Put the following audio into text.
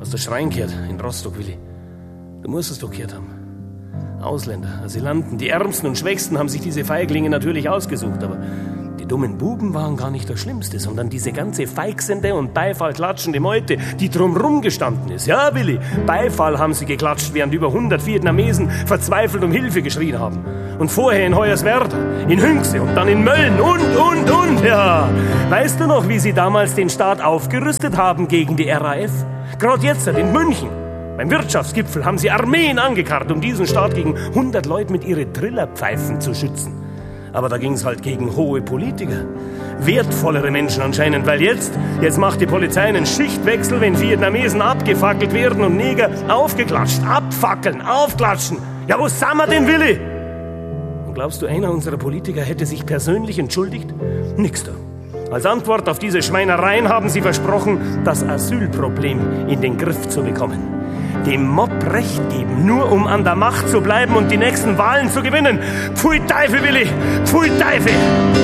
Aus der Schrein gehört, in Rostock, Willi. Du musst es doch gehört haben. Ausländer, Asylanten, die Ärmsten und Schwächsten haben sich diese Feiglinge natürlich ausgesucht, aber die dummen Buben waren gar nicht das Schlimmste, sondern diese ganze feixende und Beifall klatschende Meute, die drumrum gestanden ist. Ja, Willi, Beifall haben sie geklatscht, während über 100 Vietnamesen verzweifelt um Hilfe geschrien haben. Und vorher in Hoyerswerda, in Hünxe und dann in Mölln und, ja. Weißt du noch, wie sie damals den Staat aufgerüstet haben gegen die RAF? Gerade jetzt in München. Beim Wirtschaftsgipfel haben sie Armeen angekarrt, um diesen Staat gegen 100 Leute mit ihren Trillerpfeifen zu schützen. Aber da ging's halt gegen hohe Politiker. Wertvollere Menschen anscheinend, weil jetzt macht die Polizei einen Schichtwechsel, wenn Vietnamesen abgefackelt werden und Neger aufgeklatscht. Abfackeln, aufklatschen. Ja, wo sind wir denn, Willi? Und glaubst du, einer unserer Politiker hätte sich persönlich entschuldigt? Nix da. Als Antwort auf diese Schweinereien haben sie versprochen, das Asylproblem in den Griff zu bekommen. Dem Mob Recht geben, nur um an der Macht zu bleiben und die nächsten Wahlen zu gewinnen. Pfui Teufel, Willi! Pfui Teufel!